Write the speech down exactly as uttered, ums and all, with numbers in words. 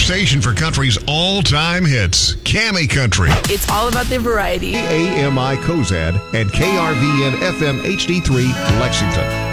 station for country's all-time hits, Cammy Country. It's all about the variety. A M I Cozad and K R V N F M H D three, Lexington.